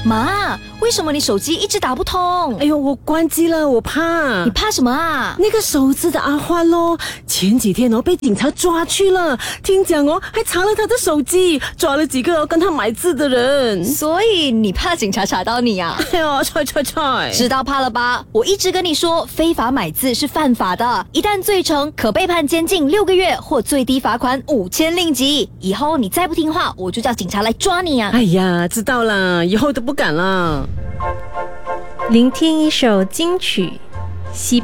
妈，为什么你手机一直打不通？ 哎呦，我关机了，我怕。 你怕什么啊？ 那个手指的阿欢咯，前几天被警察抓去了，听讲还查了他的手机，抓了几个跟他买字的人。 所以你怕警察查到你啊？ 哎呦，踹！ 知道怕了吧？我一直跟你说，非法买字是犯法的，一旦罪成，可被判监禁6个月或最低罚款5000令吉。以后你再不听话，我就叫警察来抓你啊！ 哎呀，知道了，以后都不敢了。 聆听一首金曲，